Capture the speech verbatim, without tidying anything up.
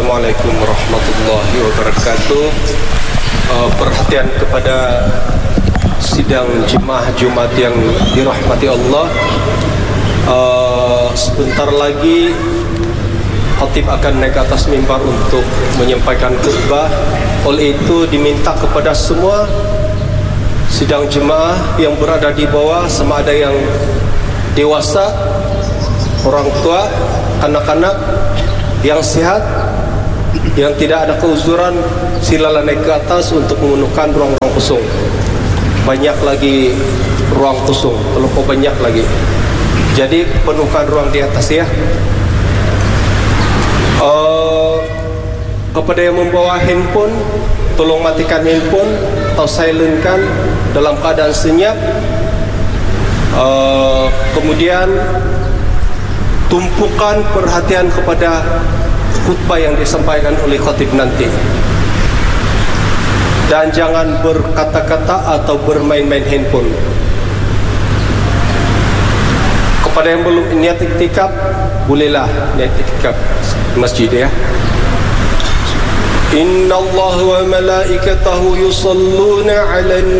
Assalamualaikum warahmatullahi wabarakatuh. uh, Perhatian kepada sidang jemaah Jumat yang dirahmati Allah. uh, Sebentar lagi khatib akan naik ke atas mimbar untuk menyampaikan khutbah. Oleh itu diminta kepada semua sidang jemaah yang berada di bawah, sama ada yang dewasa, orang tua, anak-anak yang sehat, yang tidak ada keuzuran, silalah naik ke atas untuk memenuhkan ruang-ruang kosong. Banyak lagi ruang kosong, terlalu banyak lagi. Jadi penuhkan ruang di atas ya. Uh, kepada yang membawa handphone, tolong matikan handphone atau silentkan dalam keadaan senyap. Uh, kemudian tumpukan perhatian kepada khutbah yang disampaikan oleh khatib nanti, dan jangan berkata-kata atau bermain-main handphone. Kepada yang belum niat iktikaf, bolehlah niat iktikaf masjid ya. Inna Allah wa malaikatahu yusalluna 'alan